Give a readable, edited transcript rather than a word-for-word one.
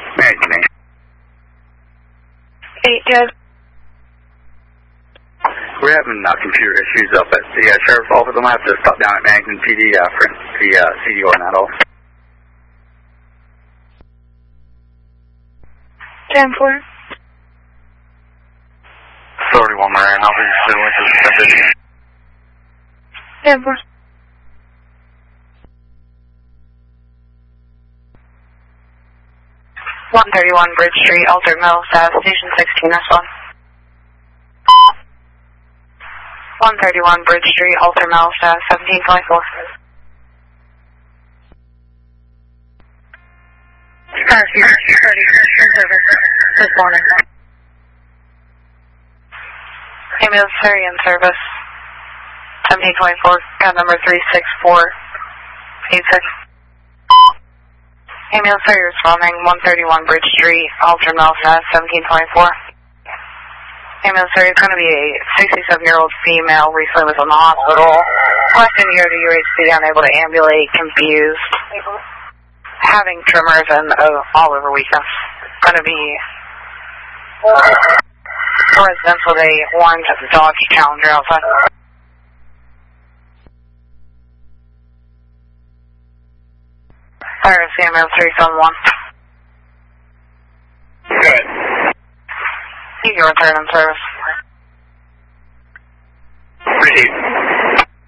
Management. Hey, Ed. We're having computer issues up at the sheriff's office. I'm going to have to stop down at Management PD for the CDR and that all. 10-4. 31 Marion, I'll be doing this. 10-4. .131 Bridge Street, Alter Mill, Station 16, S1. 131 Bridge Street, Alter Mill, 1724. This morning. Ambulance ferry in service. 1724, code number 36486. Ambulance ferry responding, 131 Bridge Street, Alter Mill, 1724. Ambulance ferry is going to be a 67-year-old female, recently was in the hospital. Question here to UHC, unable to ambulate, confused. Having tremors and all over weakness. Going to be residents with a orange Dodge Challenger outside. Fire ambulance 371. Good. You can return in service. Proceed.